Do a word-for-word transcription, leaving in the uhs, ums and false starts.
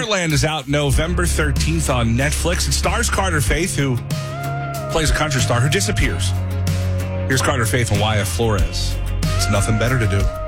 Adventureland is out November thirteenth on Netflix. It stars Carter Faith, who plays a country star who disappears. Here's Carter Faith and Wyatt Flores. It's nothing better to do.